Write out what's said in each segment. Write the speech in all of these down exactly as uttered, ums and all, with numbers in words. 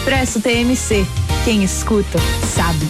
Expresso T M C. Quem escuta, sabe.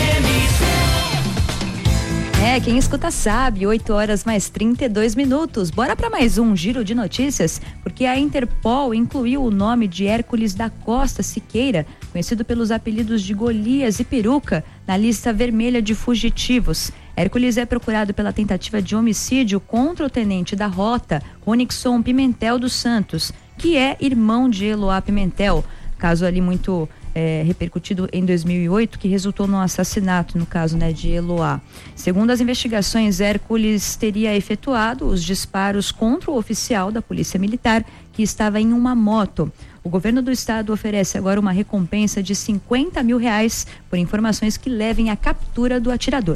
É, quem escuta sabe, oito horas mais trinta e dois minutos. Bora para mais um giro de notícias, porque a Interpol incluiu o nome de Hércules da Costa Siqueira, conhecido pelos apelidos de Golias e Peruca, na lista vermelha de fugitivos. Hércules é procurado pela tentativa de homicídio contra o tenente da rota, Ronixon Pimentel dos Santos, que é irmão de Eloá Pimentel, caso ali muito é, repercutido em dois mil e oito, que resultou no assassinato, no caso, né, de Eloá. Segundo as investigações, Hércules teria efetuado os disparos contra o oficial da Polícia Militar, que estava em uma moto. O governo do estado oferece agora uma recompensa de cinquenta mil reais por informações que levem à captura do atirador.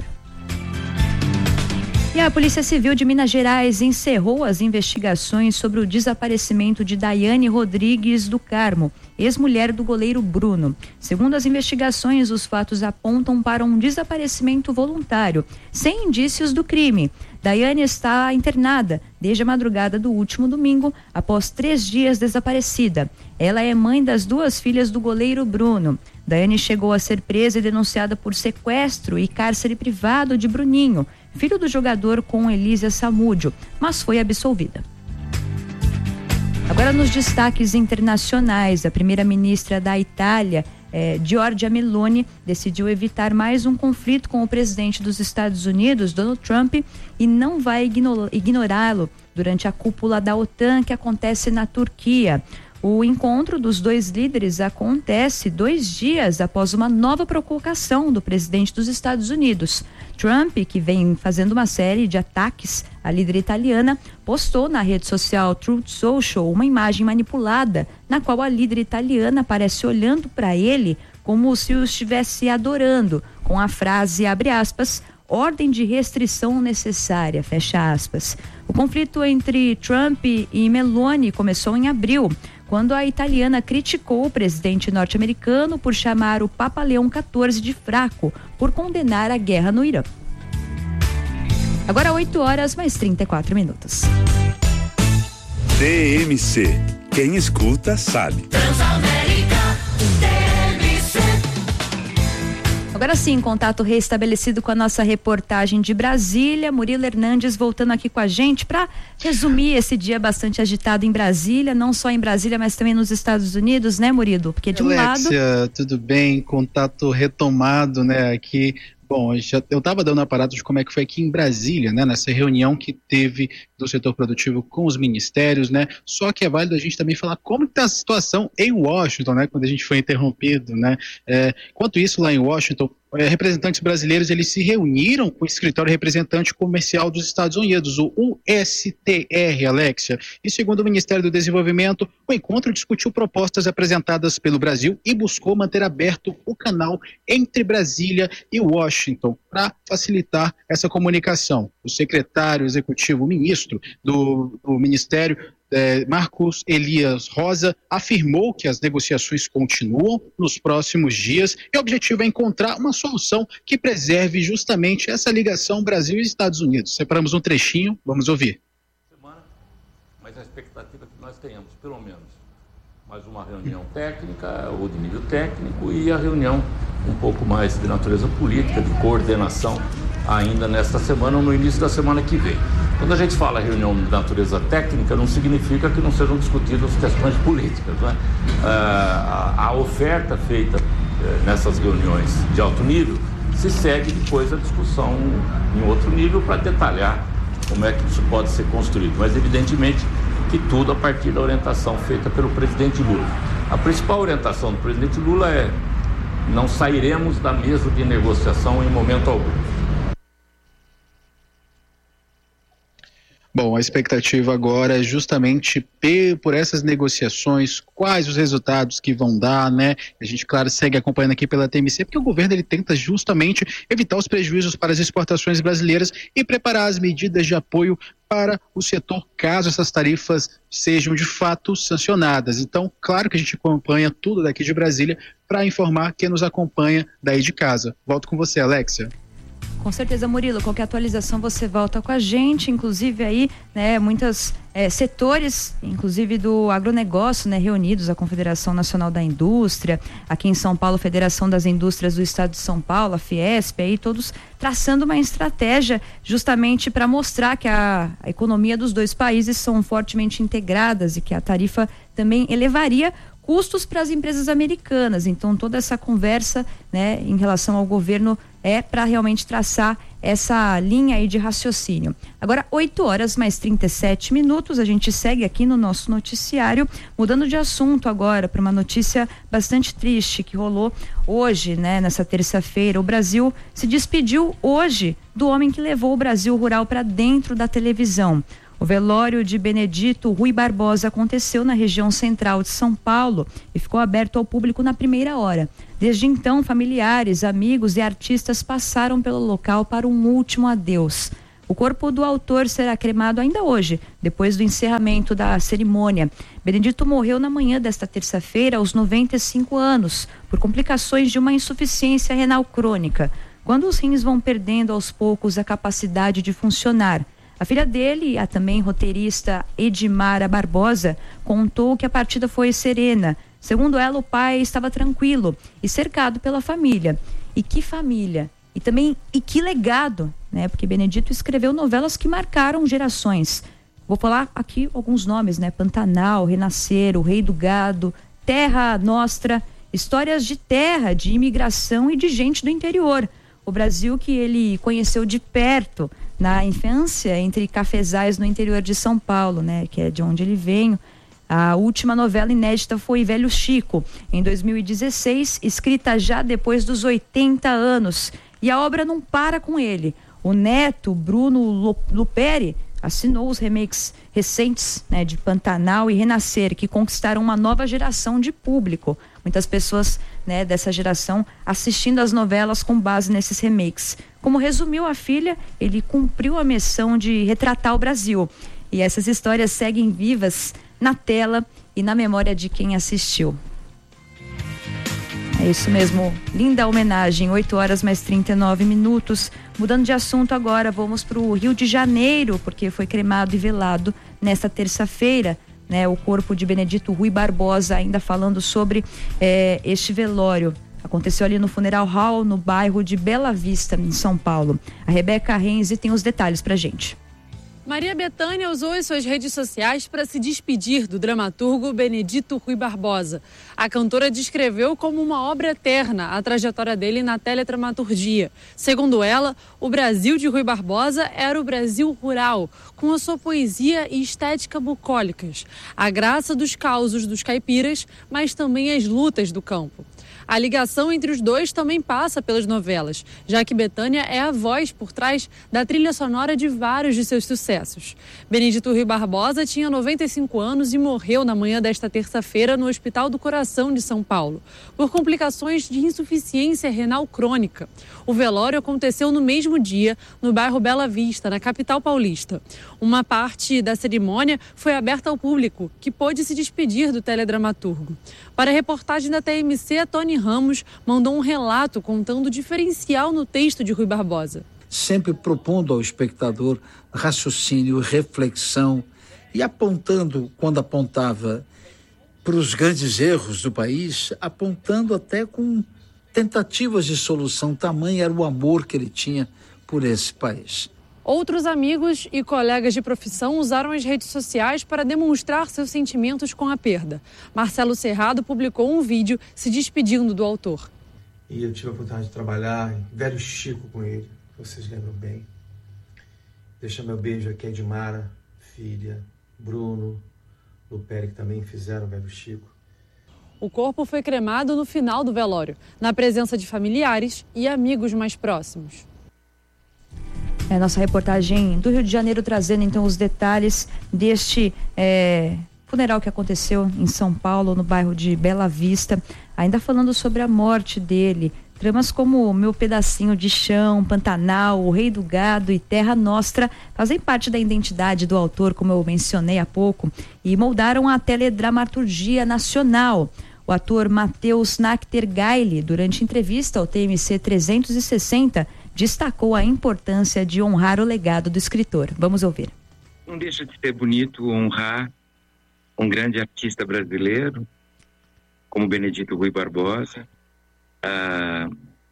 E a Polícia Civil de Minas Gerais encerrou as investigações sobre o desaparecimento de Daiane Rodrigues do Carmo, ex-mulher do goleiro Bruno. Segundo as investigações, os fatos apontam para um desaparecimento voluntário, sem indícios do crime. Daiane está internada desde a madrugada do último domingo, após três dias desaparecida. Ela é mãe das duas filhas do goleiro Bruno. Daiane chegou a ser presa e denunciada por sequestro e cárcere privado de Bruninho, filho do jogador com Elísia Samúdio, mas foi absolvida. Agora nos destaques internacionais, a primeira-ministra da Itália, eh, Giorgia Meloni, decidiu evitar mais um conflito com o presidente dos Estados Unidos, Donald Trump, e não vai igno- ignorá-lo durante a cúpula da OTAN que acontece na Turquia. O encontro dos dois líderes acontece dois dias após uma nova provocação do presidente dos Estados Unidos. Trump, que vem fazendo uma série de ataques à líder italiana, postou na rede social Truth Social uma imagem manipulada, na qual a líder italiana aparece olhando para ele como se o estivesse adorando, com a frase, abre aspas, ordem de restrição necessária, fecha aspas. O conflito entre Trump e Meloni começou em abril, quando a italiana criticou o presidente norte-americano por chamar o Papa Leão quatorze de fraco, por condenar a guerra no Irã. Agora oito horas mais trinta e quatro minutos. T M C. Quem escuta sabe. Agora sim, contato restabelecido com a nossa reportagem de Brasília, Murilo Hernandes voltando aqui com a gente para resumir esse dia bastante agitado em Brasília, não só em Brasília, mas também nos Estados Unidos, né, Murilo? Porque de um Alexia, lado... tudo bem? Contato retomado, né, aqui. Bom, já, eu estava dando aparato de como é que foi aqui em Brasília, né, nessa reunião que teve do setor produtivo com os ministérios, né, só que é válido a gente também falar como está a situação em Washington, né, quando a gente foi interrompido, né, é, enquanto isso lá em Washington, é, representantes brasileiros, eles se reuniram com o escritório representante comercial dos Estados Unidos, o U S T R, Alexia, e segundo o Ministério do Desenvolvimento, o encontro discutiu propostas apresentadas pelo Brasil e buscou manter aberto o canal entre Brasília e Washington para facilitar essa comunicação. O secretário executivo, o ministro do, do Ministério, É, Marcos Elias Rosa, afirmou que as negociações continuam nos próximos dias e o objetivo é encontrar uma solução que preserve justamente essa ligação Brasil e Estados Unidos. Separamos um trechinho, vamos ouvir. Mas a expectativa é que nós tenhamos, pelo menos, mais uma reunião técnica ou de nível técnico e a reunião um pouco mais de natureza política, de coordenação, ainda nesta semana ou no início da semana que vem. Quando a gente fala reunião de natureza técnica, não significa que não sejam discutidas questões políticas, né? Ah, a, a oferta feita eh, nessas reuniões de alto nível se segue depois a discussão em outro nível para detalhar como é que isso pode ser construído, mas evidentemente que tudo a partir da orientação feita pelo presidente Lula. A principal orientação do presidente Lula é: não sairemos da mesa de negociação em momento algum. Bom, a expectativa agora é justamente por essas negociações, quais os resultados que vão dar, né? A gente, claro, segue acompanhando aqui pela T M C, porque o governo ele tenta justamente evitar os prejuízos para as exportações brasileiras e preparar as medidas de apoio para o setor, caso essas tarifas sejam de fato sancionadas. Então, claro que a gente acompanha tudo daqui de Brasília para informar quem nos acompanha daí de casa. Volto com você, Alexia. Com certeza, Murilo, qualquer atualização você volta com a gente, inclusive aí, né, muitos é, setores, inclusive do agronegócio, né, reunidos, a Confederação Nacional da Indústria, aqui em São Paulo, Federação das Indústrias do Estado de São Paulo, a Fiesp, aí todos traçando uma estratégia justamente para mostrar que a, a economia dos dois países são fortemente integradas e que a tarifa também elevaria custos para as empresas americanas. Então toda essa conversa, né, em relação ao governo é para realmente traçar essa linha aí de raciocínio. Agora, oito horas mais trinta e sete minutos, a gente segue aqui no nosso noticiário, mudando de assunto agora para uma notícia bastante triste que rolou hoje, né, nessa terça-feira. O Brasil se despediu hoje do homem que levou o Brasil rural para dentro da televisão. O velório de Benedito Rui Barbosa aconteceu na região central de São Paulo e ficou aberto ao público na primeira hora. Desde então, familiares, amigos e artistas passaram pelo local para um último adeus. O corpo do autor será cremado ainda hoje, depois do encerramento da cerimônia. Benedito morreu na manhã desta terça-feira, aos noventa e cinco anos, por complicações de uma insuficiência renal crônica, quando os rins vão perdendo aos poucos a capacidade de funcionar. A filha dele, a também roteirista Edmara Barbosa, contou que a partida foi serena. Segundo ela, o pai estava tranquilo e cercado pela família. E que família! E também, e que legado, né? Porque Benedito escreveu novelas que marcaram gerações. Vou falar aqui alguns nomes, né? Pantanal, Renascer, O Rei do Gado, Terra Nostra, histórias de terra, de imigração e de gente do interior. O Brasil que ele conheceu de perto na infância, entre cafezais no interior de São Paulo, né? Que é de onde ele veio. A última novela inédita foi Velho Chico, em dois mil e dezesseis, escrita já depois dos oitenta anos. E a obra não para com ele. O neto, Bruno Luperi, assinou os remakes recentes, né, de Pantanal e Renascer, que conquistaram uma nova geração de público. Muitas pessoas, né, dessa geração assistindo as novelas com base nesses remakes. Como resumiu a filha, ele cumpriu a missão de retratar o Brasil. E essas histórias seguem vivas na tela e na memória de quem assistiu. É isso mesmo, linda homenagem, oito horas mais trinta e nove minutos. Mudando de assunto agora, vamos para o Rio de Janeiro, porque foi cremado e velado nesta terça-feira, né, o corpo de Benedito Rui Barbosa, ainda falando sobre eh, este velório. Aconteceu ali no Funeral Hall, no bairro de Bela Vista, em São Paulo. A Rebeca Renzi tem os detalhes pra gente. Maria Bethânia usou as suas redes sociais para se despedir do dramaturgo Benedito Rui Barbosa. A cantora descreveu como uma obra eterna a trajetória dele na teledramaturgia. Segundo ela, o Brasil de Rui Barbosa era o Brasil rural, com a sua poesia e estética bucólicas, a graça dos causos dos caipiras, mas também as lutas do campo. A ligação entre os dois também passa pelas novelas, já que Bethânia é a voz por trás da trilha sonora de vários de seus sucessos. Benedito Rui Barbosa tinha noventa e cinco anos e morreu na manhã desta terça-feira no Hospital do Coração de São Paulo, por complicações de insuficiência renal crônica. O velório aconteceu no mesmo dia, no bairro Bela Vista, na capital paulista. Uma parte da cerimônia foi aberta ao público, que pôde se despedir do teledramaturgo. Para a reportagem da T M C, Tony Ramos mandou um relato contando o diferencial no texto de Rui Barbosa. Sempre propondo ao espectador raciocínio, reflexão e apontando, quando apontava para os grandes erros do país, apontando até com tentativas de solução. Tamanho era o amor que ele tinha por esse país. Outros amigos e colegas de profissão usaram as redes sociais para demonstrar seus sentimentos com a perda. Marcelo Serrado publicou um vídeo se despedindo do autor. E eu tive a oportunidade de trabalhar em Velho Chico com ele, vocês lembram bem. Deixa meu beijo aqui a Edmara, filha, Bruno, Luperi, que também fizeram Velho Chico. O corpo foi cremado no final do velório, na presença de familiares e amigos mais próximos. É, nossa reportagem do Rio de Janeiro trazendo então os detalhes deste é, funeral que aconteceu em São Paulo, no bairro de Bela Vista. Ainda falando sobre a morte dele, tramas como Meu Pedacinho de Chão, Pantanal, O Rei do Gado e Terra Nostra fazem parte da identidade do autor, como eu mencionei há pouco, e moldaram a teledramaturgia nacional. O ator Matheus Nachtergaele, durante entrevista ao T M C trezentos e sessenta, destacou a importância de honrar o legado do escritor. Vamos ouvir. Não deixa de ser bonito honrar um grande artista brasileiro como Benedito Rui Barbosa. Ah,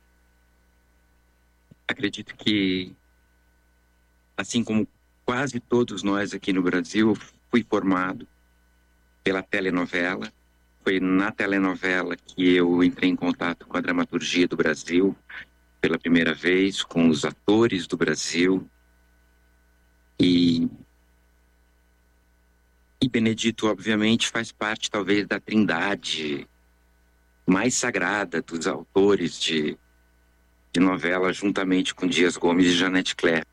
acredito que, assim como quase todos nós aqui no Brasil, fui formado pela telenovela. Foi na telenovela que eu entrei em contato com a dramaturgia do Brasil pela primeira vez, com os atores do Brasil. E, e Benedito, obviamente, faz parte, talvez, da trindade mais sagrada dos autores de, de novela, juntamente com Dias Gomes e Janete Claire.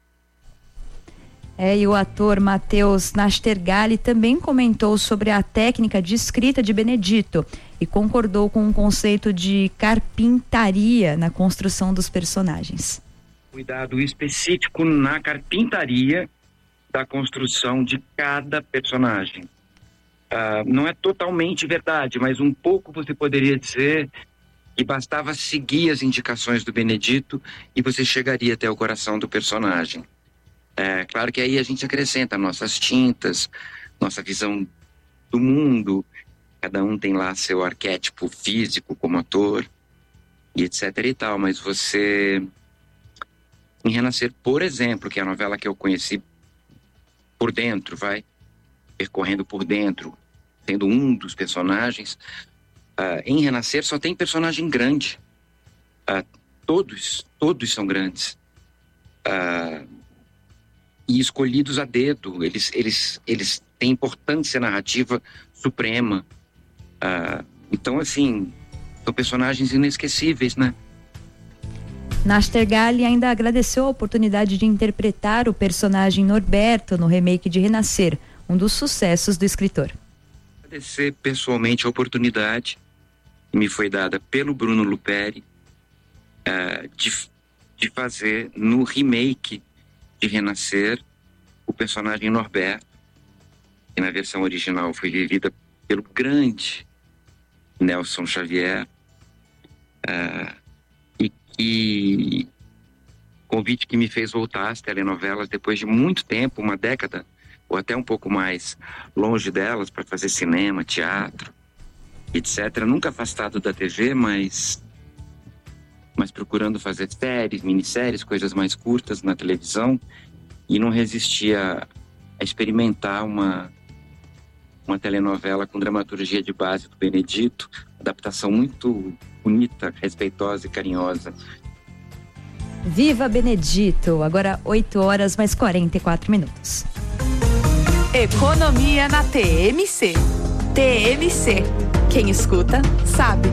É, e o ator Matheus Nastergalli também comentou sobre a técnica de escrita de Benedito e concordou com o conceito de carpintaria na construção dos personagens. Cuidado específico na carpintaria da construção de cada personagem. Uh, não é totalmente verdade, mas um pouco você poderia dizer que bastava seguir as indicações do Benedito e você chegaria até o coração do personagem. É claro que aí a gente acrescenta nossas tintas, nossa visão do mundo. Cada um tem lá seu arquétipo físico como ator, e etc e tal. Mas você, em Renascer, por exemplo, que é a novela que eu conheci por dentro, vai, percorrendo por dentro, sendo um dos personagens, uh, em Renascer só tem personagem grande. Uh, todos, todos são grandes. Uh, E escolhidos a dedo, eles, eles, eles têm importância narrativa suprema. Uh, então, assim, são personagens inesquecíveis, né? Nastergalli ainda agradeceu a oportunidade de interpretar o personagem Norberto no remake de Renascer, um dos sucessos do escritor. Agradecer pessoalmente a oportunidade que me foi dada pelo Bruno Luperi uh, de, de fazer no remake de Renascer o personagem Norberto, que na versão original foi vivida pelo grande Nelson Xavier, uh, e que convite que me fez voltar às telenovelas depois de muito tempo, uma década ou até um pouco mais longe delas, para fazer cinema, teatro, etcétera. Nunca afastado da T V, mas mas procurando fazer séries, minisséries, coisas mais curtas na televisão, e não resistia a experimentar uma, uma telenovela com dramaturgia de base do Benedito, adaptação muito bonita, respeitosa e carinhosa. Viva Benedito! Agora oito horas mais quarenta e quatro minutos. Economia na T M C. T M C. Quem escuta, sabe.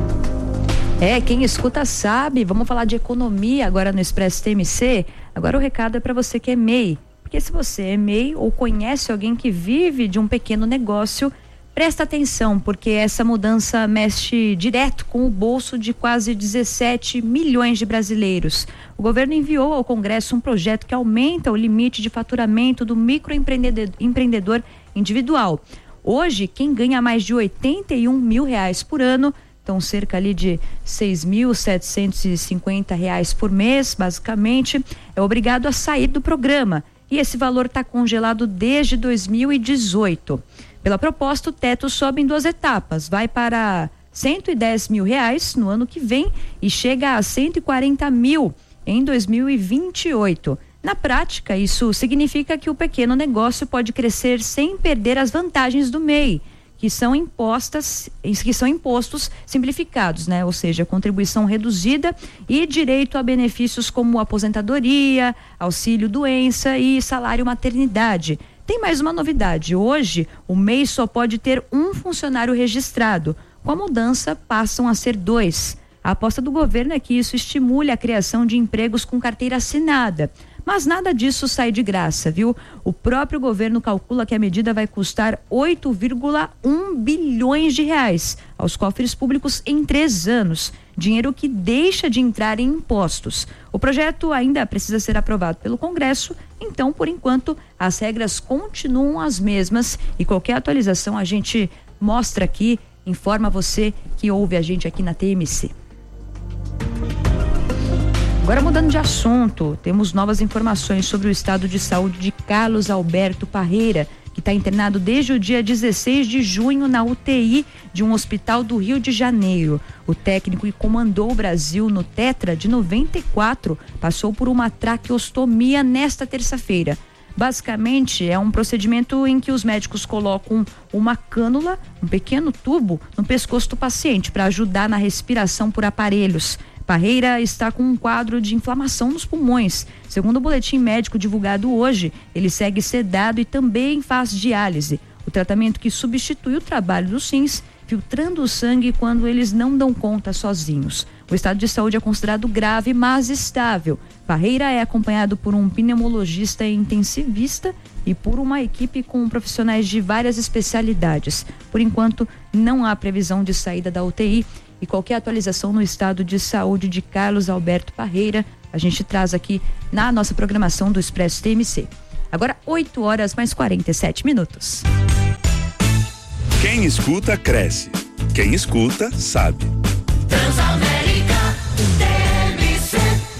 É, quem escuta sabe. Vamos falar de economia agora no Expresso T M C. Agora o recado é para você que é M E I. Porque se você é M E I ou conhece alguém que vive de um pequeno negócio, presta atenção, porque essa mudança mexe direto com o bolso de quase dezessete milhões de brasileiros. O governo enviou ao Congresso um projeto que aumenta o limite de faturamento do microempreendedor empreendedor individual. Hoje, quem ganha mais de oitenta e um mil reais por ano, então cerca ali de seis mil setecentos e cinquenta reais por mês, basicamente, é obrigado a sair do programa. E esse valor está congelado desde dois mil e dezoito. Pela proposta, o teto sobe em duas etapas. Vai para cento e dez mil reais no ano que vem e chega a cento e quarenta mil em dois mil e vinte e oito. Na prática, isso significa que o pequeno negócio pode crescer sem perder as vantagens do M E I, que são impostas, que são impostos simplificados, né? Ou seja, contribuição reduzida e direito a benefícios como aposentadoria, auxílio doença e salário maternidade. Tem mais uma novidade. Hoje, o M E I só pode ter um funcionário registrado. Com a mudança, passam a ser dois. A aposta do governo é que isso estimule a criação de empregos com carteira assinada. Mas nada disso sai de graça, viu? O próprio governo calcula que a medida vai custar oito vírgula um bilhões de reais aos cofres públicos em três anos. Dinheiro que deixa de entrar em impostos. O projeto ainda precisa ser aprovado pelo Congresso, então, por enquanto, as regras continuam as mesmas e qualquer atualização a gente mostra aqui, informa você que ouve a gente aqui na T M C. Agora mudando de assunto, temos novas informações sobre o estado de saúde de Carlos Alberto Parreira, que está internado desde o dia dezesseis de junho na U T I de um hospital do Rio de Janeiro. O técnico que comandou o Brasil no Tetra de noventa e quatro passou por uma traqueostomia nesta terça-feira. Basicamente, é um procedimento em que os médicos colocam uma cânula, um pequeno tubo, no pescoço do paciente para ajudar na respiração por aparelhos. Parreira está com um quadro de inflamação nos pulmões. Segundo o boletim médico divulgado hoje, ele segue sedado e também faz diálise. O tratamento que substitui o trabalho dos rins, filtrando o sangue quando eles não dão conta sozinhos. O estado de saúde é considerado grave, mas estável. Parreira é acompanhado por um pneumologista e intensivista e por uma equipe com profissionais de várias especialidades. Por enquanto, não há previsão de saída da U T I. E qualquer atualização no estado de saúde de Carlos Alberto Parreira, a gente traz aqui na nossa programação do Expresso T M C. Agora, oito horas mais quarenta e sete minutos. Quem escuta, cresce. Quem escuta, sabe. Transamérica T M C.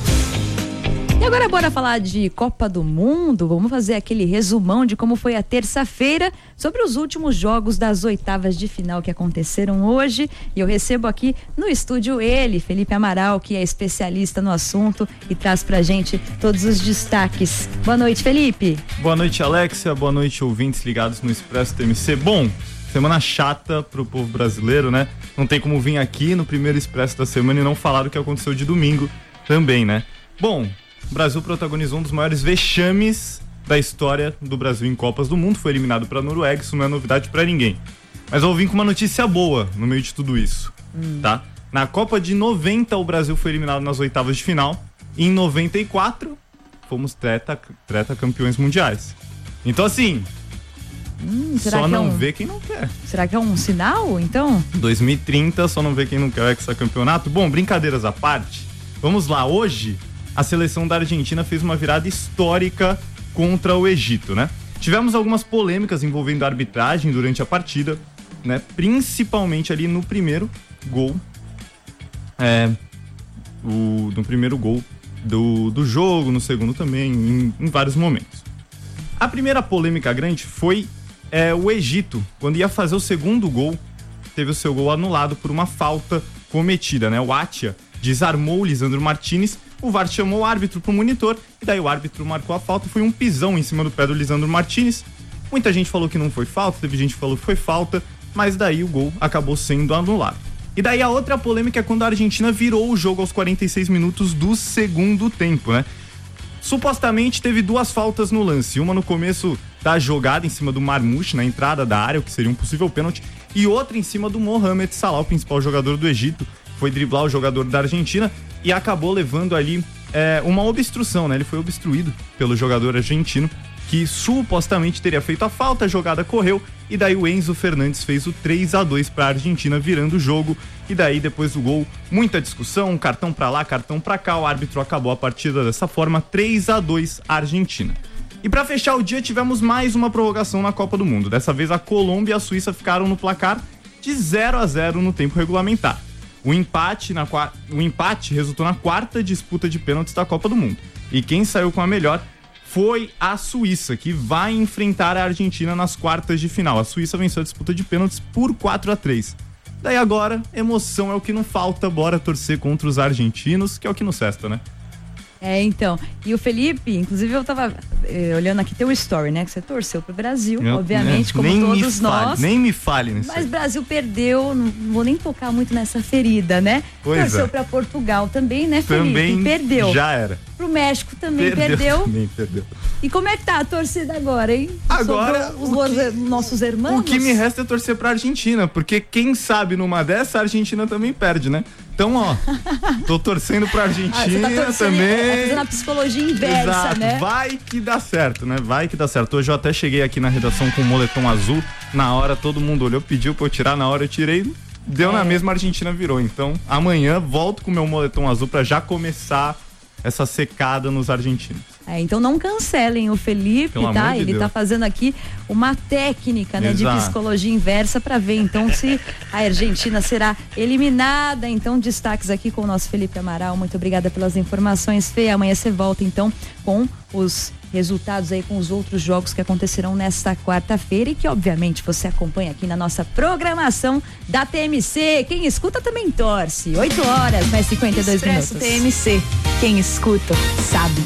E agora bora falar de Copa do Mundo. Vamos fazer aquele resumão de como foi a terça-feira sobre os últimos jogos das oitavas de final que aconteceram hoje. E eu recebo aqui no estúdio ele, Felipe Amaral, que é especialista no assunto e traz pra gente todos os destaques. Boa noite, Felipe. Boa noite, Alexia. Boa noite, ouvintes ligados no Expresso T M C. Bom, semana chata pro povo brasileiro, né? Não tem como vir aqui no primeiro Expresso da semana e não falar do que aconteceu de domingo também, né? Bom, o Brasil protagonizou um dos maiores vexames da história do Brasil em Copas do Mundo, foi eliminado para a Noruega, isso não é novidade para ninguém. Mas eu vim com uma notícia boa no meio de tudo isso, hum. tá? Na Copa de noventa, o Brasil foi eliminado nas oitavas de final, e em noventa e quatro, fomos treta, treta campeões mundiais. Então assim, hum, será só que não é um... vê quem não quer. Será que é um sinal, então? dois mil e trinta, só não vê quem não quer o hexacampeonato. Bom, brincadeiras à parte, vamos lá, hoje a seleção da Argentina fez uma virada histórica contra o Egito, né? Tivemos algumas polêmicas envolvendo a arbitragem durante a partida, né? Principalmente ali no primeiro gol, é, o, no primeiro gol do, do jogo, no segundo também, em, em vários momentos. A primeira polêmica grande foi é, o Egito, quando ia fazer o segundo gol, teve o seu gol anulado por uma falta cometida, né? O Atia desarmou o Lisandro Martinez, o V A R chamou o árbitro pro monitor, e daí o árbitro marcou a falta, foi um pisão em cima do pé do Lisandro Martinez. Muita gente falou que não foi falta, teve gente que falou que foi falta, mas daí o gol acabou sendo anulado. E daí a outra polêmica é quando a Argentina virou o jogo aos quarenta e seis minutos do segundo tempo, né? Supostamente teve duas faltas no lance, uma no começo da jogada em cima do Marmouche, na entrada da área, o que seria um possível pênalti, e outra em cima do Mohamed Salah, o principal jogador do Egito, foi driblar o jogador da Argentina e acabou levando ali é, uma obstrução, né? Ele foi obstruído pelo jogador argentino, que supostamente teria feito a falta, a jogada correu, e daí o Enzo Fernandes fez o três a dois para a Argentina, virando o jogo, e daí depois do gol, muita discussão, cartão para lá, cartão para cá, o árbitro acabou a partida dessa forma, três a dois Argentina. E para fechar o dia, tivemos mais uma prorrogação na Copa do Mundo. Dessa vez a Colômbia e a Suíça ficaram no placar de zero a zero no tempo regulamentar. O empate, na, o empate resultou na quarta disputa de pênaltis da Copa do Mundo. E quem saiu com a melhor foi a Suíça, que vai enfrentar a Argentina nas quartas de final. A Suíça venceu a disputa de pênaltis por quatro a três. Daí agora, emoção é o que não falta, bora torcer contra os argentinos, que é o que nos resta, né? É, então, e o Felipe, inclusive eu tava eh, olhando aqui teu story, né, que você torceu pro Brasil, eu, obviamente, é, como todos fale, nós. Nem me fale nisso. Mas o Brasil perdeu, não vou nem tocar muito nessa ferida, né? Pois torceu é. pra Portugal também, né, Felipe? Também perdeu. Já era. Pro México também perdeu. Perdeu. Também perdeu. E como é que tá a torcida agora, hein? Agora, os que, nossos irmãos? O que me resta é torcer pra Argentina, porque quem sabe numa dessa, a Argentina também perde, né? Então, ó, tô torcendo pra Argentina ah, tá torcendo, também. É, fazendo a psicologia inversa, exato, né? Vai que dá certo, né? Vai que dá certo. Hoje eu até cheguei aqui na redação com o moletom azul, na hora todo mundo olhou, pediu pra eu tirar, na hora eu tirei, deu é. na mesma, a Argentina virou. Então, amanhã volto com o meu moletom azul pra já começar essa secada nos argentinos. É, então não cancelem o Felipe, Pelo tá? amor de Ele Deus. tá fazendo aqui uma técnica, né, de Exato. psicologia inversa para ver então se a Argentina será eliminada. Então, destaques aqui com o nosso Felipe Amaral. Muito obrigada pelas informações, Fê. Amanhã você volta então com os resultados aí, com os outros jogos que acontecerão nesta quarta-feira e que obviamente você acompanha aqui na nossa programação da T M C. Quem escuta também torce. oito horas, mais cinquenta e dois Expresso minutos. T M C. Quem escuta, sabe.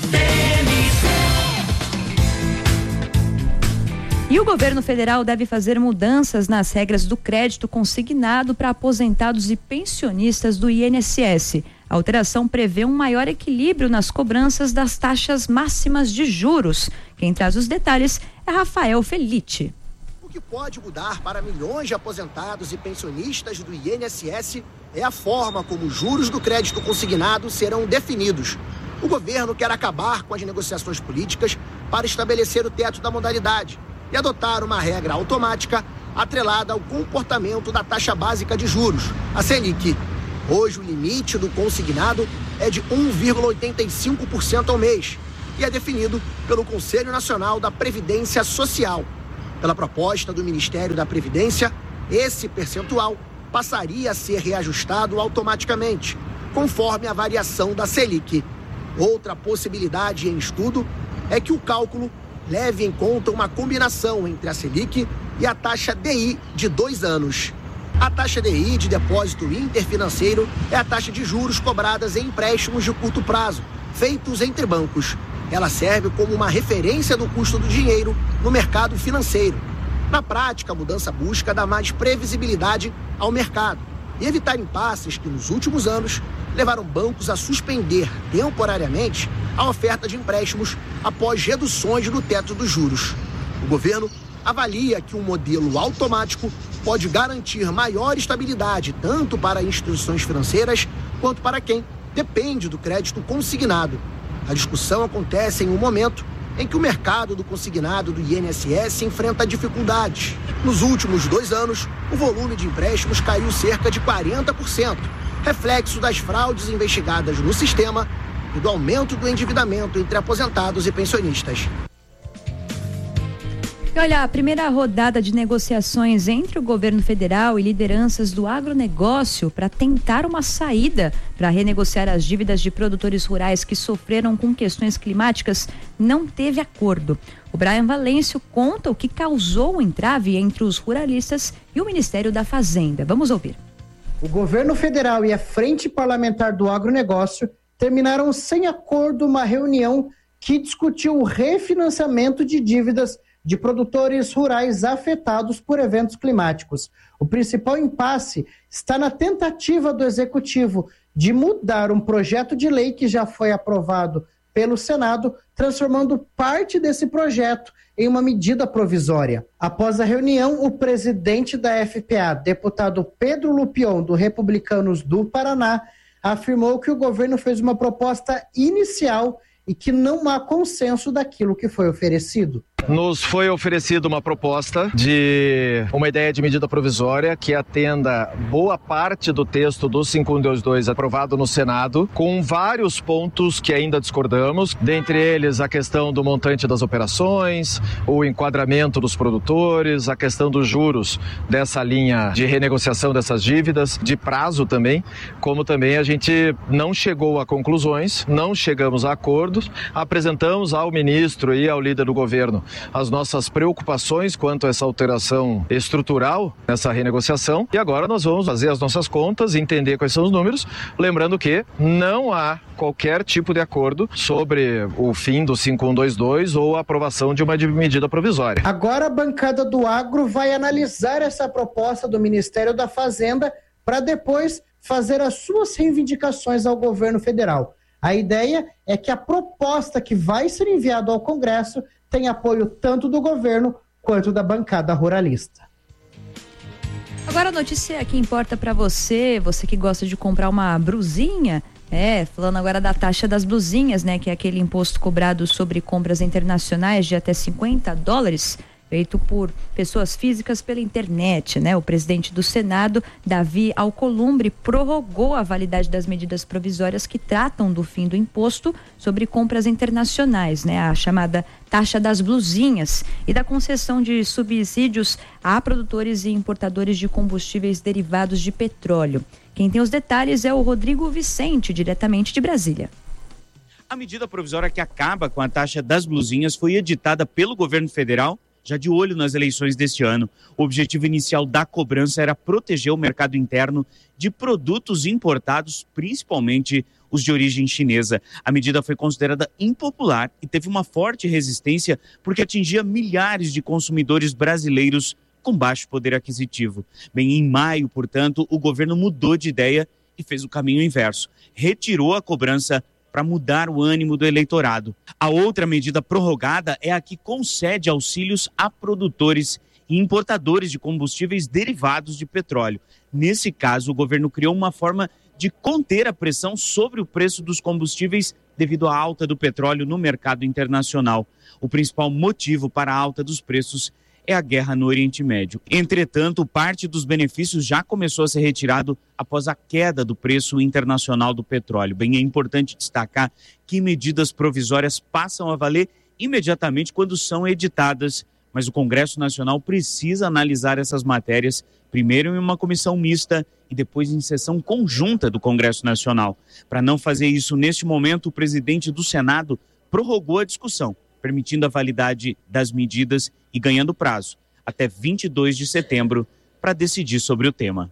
E o governo federal deve fazer mudanças nas regras do crédito consignado para aposentados e pensionistas do I N S S. A alteração prevê um maior equilíbrio nas cobranças das taxas máximas de juros. Quem traz os detalhes é Rafael Felitti. O que pode mudar para milhões de aposentados e pensionistas do I N S S é a forma como os juros do crédito consignado serão definidos. O governo quer acabar com as negociações políticas para estabelecer o teto da modalidade e adotar uma regra automática atrelada ao comportamento da taxa básica de juros, a Selic. Hoje, o limite do consignado é de um vírgula oitenta e cinco por cento ao mês e é definido pelo Conselho Nacional da Previdência Social. Pela proposta do Ministério da Previdência, esse percentual passaria a ser reajustado automaticamente, conforme a variação da Selic. Outra possibilidade em estudo é que o cálculo leve em conta uma combinação entre a Selic e a taxa D I de dois anos. A taxa D I de depósito interfinanceiro é a taxa de juros cobradas em empréstimos de curto prazo, feitos entre bancos. Ela serve como uma referência do custo do dinheiro no mercado financeiro. Na prática, a mudança busca dar mais previsibilidade ao mercado e evitar impasses que, nos últimos anos, levaram bancos a suspender temporariamente a oferta de empréstimos após reduções no teto dos juros. O governo avalia que um modelo automático pode garantir maior estabilidade tanto para instituições financeiras quanto para quem depende do crédito consignado. A discussão acontece em um momento em que o mercado do consignado do I N S S enfrenta dificuldades. Nos últimos dois anos, o volume de empréstimos caiu cerca de quarenta por cento, reflexo das fraudes investigadas no sistema e do aumento do endividamento entre aposentados e pensionistas. E olha, a primeira rodada de negociações entre o governo federal e lideranças do agronegócio para tentar uma saída para renegociar as dívidas de produtores rurais que sofreram com questões climáticas não teve acordo. O Brian Valêncio conta o que causou o entrave entre os ruralistas e o Ministério da Fazenda. Vamos ouvir. O governo federal e a Frente Parlamentar do Agronegócio terminaram sem acordo uma reunião que discutiu o refinanciamento de dívidas de produtores rurais afetados por eventos climáticos. O principal impasse está na tentativa do Executivo de mudar um projeto de lei que já foi aprovado pelo Senado, transformando parte desse projeto em uma medida provisória. Após a reunião, o presidente da F P A, deputado Pedro Lupion, do Republicanos do Paraná, afirmou que o governo fez uma proposta inicial e que não há consenso daquilo que foi oferecido. Nos foi oferecida uma proposta de uma ideia de medida provisória que atenda boa parte do texto do cinco um dois dois aprovado no Senado, com vários pontos que ainda discordamos, dentre eles a questão do montante das operações, o enquadramento dos produtores, a questão dos juros dessa linha de renegociação dessas dívidas, de prazo também, como também a gente não chegou a conclusões, não chegamos a acordos, apresentamos ao ministro e ao líder do governo as nossas preocupações quanto a essa alteração estrutural nessa renegociação e agora nós vamos fazer as nossas contas, entender quais são os números, lembrando que não há qualquer tipo de acordo sobre o fim do cinco um dois dois ou a aprovação de uma medida provisória. Agora a bancada do agro vai analisar essa proposta do Ministério da Fazenda para depois fazer as suas reivindicações ao governo federal. A ideia é que a proposta que vai ser enviada ao Congresso tem apoio tanto do governo quanto da bancada ruralista. Agora a notícia que importa para você, você que gosta de comprar uma brusinha, é, falando agora da taxa das blusinhas, né, que é aquele imposto cobrado sobre compras internacionais de até cinquenta dólares. feito por pessoas físicas pela internet, né? O presidente do Senado, Davi Alcolumbre, prorrogou a validade das medidas provisórias que tratam do fim do imposto sobre compras internacionais, né? A chamada taxa das blusinhas e da concessão de subsídios a produtores e importadores de combustíveis derivados de petróleo. Quem tem os detalhes é o Rodrigo Vicente, diretamente de Brasília. A medida provisória que acaba com a taxa das blusinhas foi editada pelo governo federal, já de olho nas eleições deste ano. O objetivo inicial da cobrança era proteger o mercado interno de produtos importados, principalmente os de origem chinesa. A medida foi considerada impopular e teve uma forte resistência porque atingia milhares de consumidores brasileiros com baixo poder aquisitivo. Bem, em maio, portanto, o governo mudou de ideia e fez o caminho inverso. Retirou a cobrança para mudar o ânimo do eleitorado. A outra medida prorrogada é a que concede auxílios a produtores e importadores de combustíveis derivados de petróleo. Nesse caso, o governo criou uma forma de conter a pressão sobre o preço dos combustíveis devido à alta do petróleo no mercado internacional. O principal motivo para a alta dos preços é a guerra no Oriente Médio. Entretanto, parte dos benefícios já começou a ser retirado após a queda do preço internacional do petróleo. Bem, é importante destacar que medidas provisórias passam a valer imediatamente quando são editadas, mas o Congresso Nacional precisa analisar essas matérias, primeiro em uma comissão mista e depois em sessão conjunta do Congresso Nacional. Para não fazer isso neste momento, o presidente do Senado prorrogou a discussão, permitindo a validade das medidas e ganhando prazo até vinte e dois de setembro para decidir sobre o tema.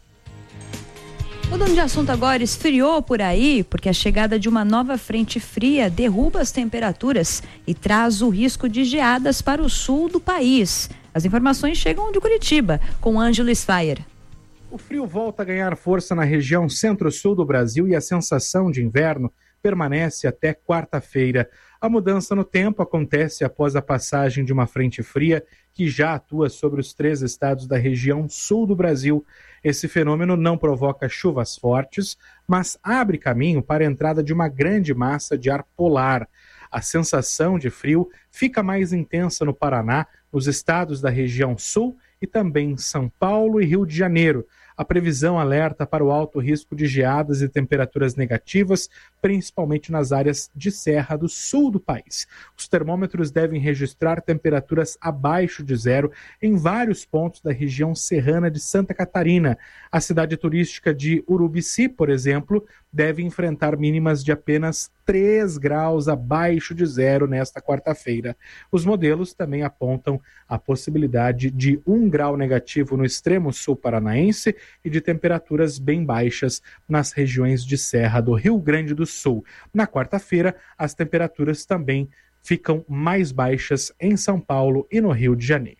Mudando de assunto agora, esfriou por aí porque a chegada de uma nova frente fria derruba as temperaturas e traz o risco de geadas para o sul do país. As informações chegam de Curitiba, com Ângelo Sfaier. O frio volta a ganhar força na região centro-sul do Brasil e a sensação de inverno permanece até quarta-feira. A mudança no tempo acontece após a passagem de uma frente fria que já atua sobre os três estados da região sul do Brasil. Esse fenômeno não provoca chuvas fortes, mas abre caminho para a entrada de uma grande massa de ar polar. A sensação de frio fica mais intensa no Paraná, nos estados da região sul e também em São Paulo e Rio de Janeiro. A previsão alerta para o alto risco de geadas e temperaturas negativas, principalmente nas áreas de serra do sul do país. Os termômetros devem registrar temperaturas abaixo de zero em vários pontos da região serrana de Santa Catarina. A cidade turística de Urubici, por exemplo, deve enfrentar mínimas de apenas três graus abaixo de zero nesta quarta-feira. Os modelos também apontam a possibilidade de um grau negativo no extremo sul paranaense e de temperaturas bem baixas nas regiões de serra do Rio Grande do Sul. Na quarta-feira, as temperaturas também ficam mais baixas em São Paulo e no Rio de Janeiro.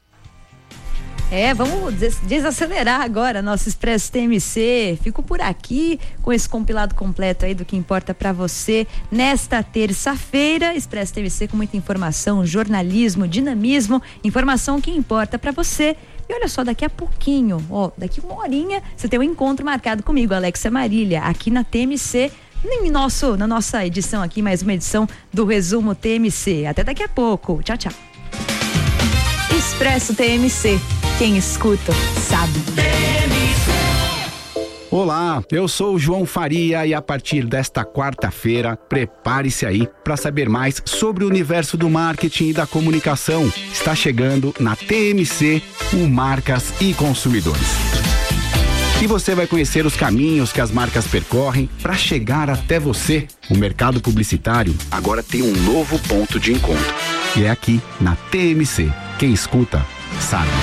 É, vamos des- desacelerar agora nosso Expresso T M C. Fico por aqui com esse compilado completo aí do que importa para você nesta terça-feira. Expresso T M C com muita informação, jornalismo, dinamismo, informação que importa para você. E olha só, daqui a pouquinho, ó, daqui uma horinha, você tem um encontro marcado comigo, Alexia Marília, aqui na T M C, em nosso, na nossa edição aqui, mais uma edição do Resumo T M C. Até daqui a pouco. Tchau, tchau. Expresso T M C. Quem escuta, sabe. Olá, eu sou o João Faria e a partir desta quarta-feira, prepare-se aí para saber mais sobre o universo do marketing e da comunicação. Está chegando na T M C o Marcas e Consumidores. E você vai conhecer os caminhos que as marcas percorrem para chegar até você. O mercado publicitário agora tem um novo ponto de encontro. E é aqui na T M C. Quem escuta, sabe.